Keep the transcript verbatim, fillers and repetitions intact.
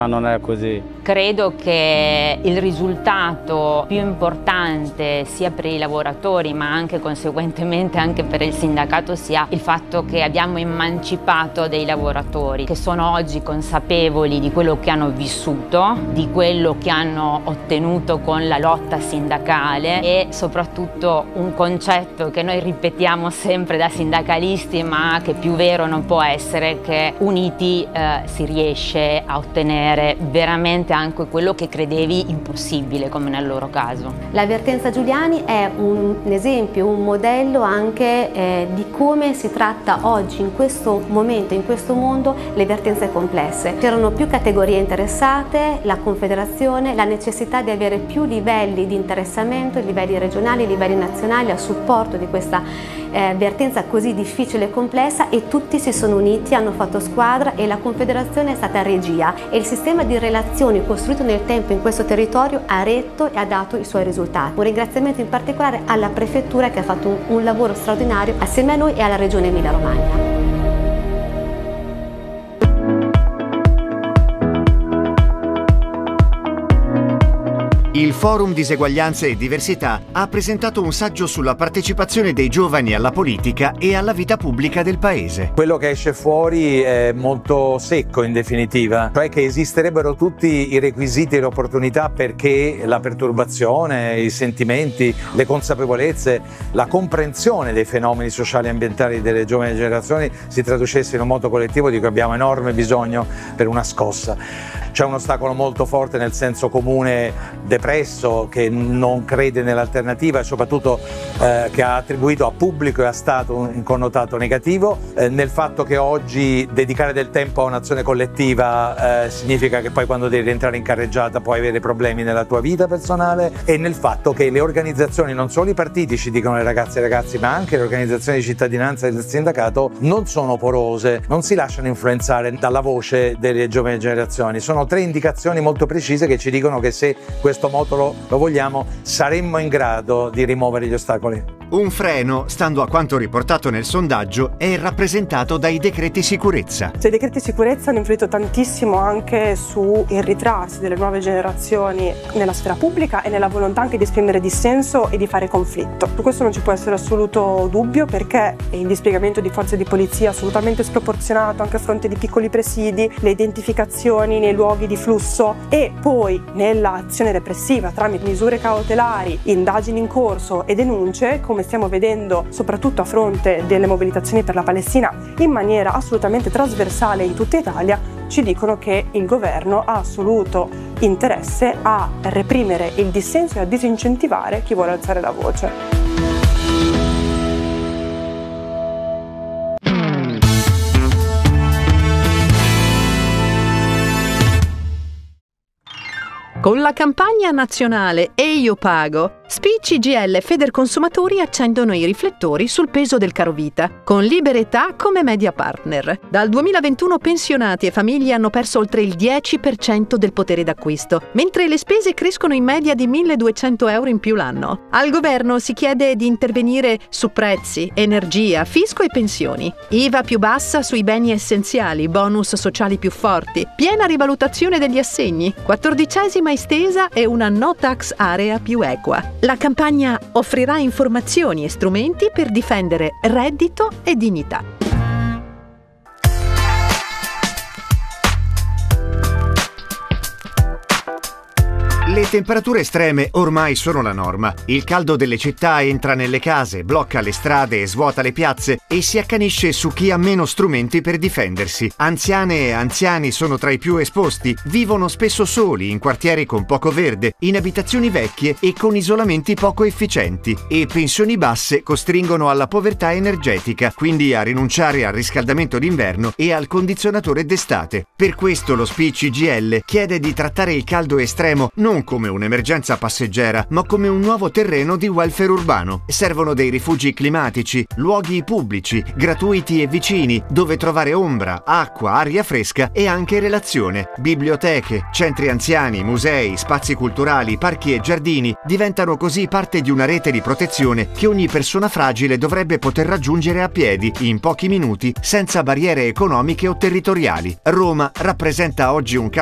Ma non è così. Credo che il risultato più importante sia per i lavoratori ma anche conseguentemente anche per il sindacato sia il fatto che abbiamo emancipato dei lavoratori che sono oggi consapevoli di quello che hanno vissuto, di quello che hanno ottenuto con la lotta sindacale e soprattutto un concetto che noi ripetiamo sempre da sindacalisti ma che più vero non può essere, che uniti eh, si riesce a ottenere veramente anche quello che credevi impossibile, come nel loro caso. La Vertenza Giuliani è un esempio, un modello anche eh, di come si tratta oggi, in questo momento, in questo mondo, le vertenze complesse. C'erano più categorie interessate, la Confederazione, la necessità di avere più livelli di interessamento, livelli regionali, livelli nazionali a supporto di questa eh, vertenza così difficile e complessa, e tutti si sono uniti, hanno fatto squadra e la Confederazione è stata regia e il sistema di relazioni costruito nel tempo in questo territorio ha retto e ha dato i suoi risultati. Un ringraziamento in particolare alla Prefettura che ha fatto un, un lavoro straordinario assieme a noi e alla Regione Emilia-Romagna. Il Forum Diseguaglianze e Diversità ha presentato un saggio sulla partecipazione dei giovani alla politica e alla vita pubblica del paese. Quello che esce fuori è molto secco in definitiva, cioè che esisterebbero tutti i requisiti e le opportunità perché la perturbazione, i sentimenti, le consapevolezze, la comprensione dei fenomeni sociali e ambientali delle giovani generazioni si traducesse in un moto collettivo di cui abbiamo enorme bisogno per una scossa. C'è un ostacolo molto forte nel senso comune depresso che non crede nell'alternativa e soprattutto eh, che ha attribuito a pubblico e a Stato un connotato negativo, eh, nel fatto che oggi dedicare del tempo a un'azione collettiva eh, significa che poi quando devi rientrare in carreggiata puoi avere problemi nella tua vita personale, e nel fatto che le organizzazioni, non solo i partiti ci dicono le ragazze e i ragazzi, ma anche le organizzazioni di cittadinanza e del sindacato non sono porose, non si lasciano influenzare dalla voce delle giovani generazioni. Sono tre indicazioni molto precise che ci dicono che se questo moto lo, lo vogliamo, saremmo in grado di rimuovere gli ostacoli. Un freno, stando a quanto riportato nel sondaggio, è rappresentato dai decreti sicurezza. I decreti sicurezza hanno influito tantissimo anche sul ritrarsi delle nuove generazioni nella sfera pubblica e nella volontà anche di esprimere dissenso e di fare conflitto. Su questo non ci può essere assoluto dubbio, perché il dispiegamento di forze di polizia assolutamente sproporzionato anche a fronte di piccoli presidi, le identificazioni nei luoghi di flusso e poi nell'azione repressiva tramite misure cautelari, indagini in corso e denunce, come stiamo vedendo soprattutto a fronte delle mobilitazioni per la Palestina in maniera assolutamente trasversale in tutta Italia, ci dicono che il governo ha assoluto interesse a reprimere il dissenso e a disincentivare chi vuole alzare la voce. Con la campagna nazionale E Io Pago, S P I, C G I L e Federconsumatori accendono i riflettori sul peso del carovita, con Liberetà come media partner. Dal duemilaventuno pensionati e famiglie hanno perso oltre il dieci per cento del potere d'acquisto, mentre le spese crescono in media di milleduecento euro in più l'anno. Al governo si chiede di intervenire su prezzi, energia, fisco e pensioni. I V A più bassa sui beni essenziali, bonus sociali più forti, piena rivalutazione degli assegni, quattordicesima estesa e una no tax area più equa. La campagna offrirà informazioni e strumenti per difendere reddito e dignità. Le temperature estreme ormai sono la norma. Il caldo delle città entra nelle case, blocca le strade e svuota le piazze e si accanisce su chi ha meno strumenti per difendersi. Anziane e anziani sono tra i più esposti, vivono spesso soli in quartieri con poco verde, in abitazioni vecchie e con isolamenti poco efficienti, e pensioni basse costringono alla povertà energetica, quindi a rinunciare al riscaldamento d'inverno e al condizionatore d'estate. Per questo lo S P I C G I L chiede di trattare il caldo estremo non come un'emergenza passeggera, ma come un nuovo terreno di welfare urbano. Servono dei rifugi climatici, luoghi pubblici, gratuiti e vicini, dove trovare ombra, acqua, aria fresca e anche relazione. Biblioteche, centri anziani, musei, spazi culturali, parchi e giardini diventano così parte di una rete di protezione che ogni persona fragile dovrebbe poter raggiungere a piedi, in pochi minuti, senza barriere economiche o territoriali. Roma rappresenta oggi un